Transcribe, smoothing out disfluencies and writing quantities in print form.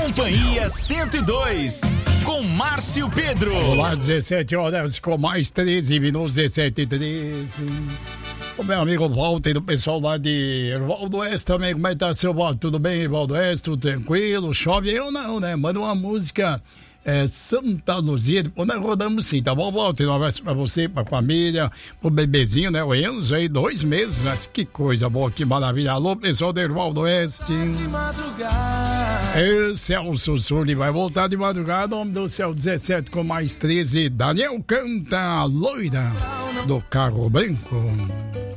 Companhia 102, com Márcio Pedro. Olá, 17 horas com mais 13 minutos, 17 e 13. O meu amigo Walter, do pessoal lá de Valdo Oeste também, como é que tá, seu Walter? Tudo bem, Valdo Oeste? Tudo tranquilo? Chove eu não, né? Manda uma música Santa Luzia, nós rodamos sim, tá bom, Walter? Um abraço pra você, pra família, pro bebezinho, né? O Enzo aí, 2 meses, mas que coisa boa, que maravilha. Alô, pessoal do Valdo Oeste. Celso Sully vai voltar de madrugada, homem do céu, 17 com mais 13. Daniel canta a loira do carro branco.